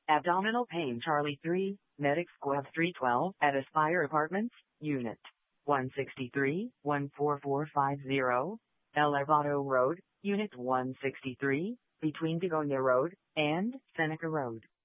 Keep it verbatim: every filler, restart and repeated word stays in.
Abdominal pain Charlie three, Medic Squad three twelve at Aspire Apartments, Unit one sixty-three, one four four five zero, Elevado Road, Unit one sixty-three, between Begonia Road and Seneca Road.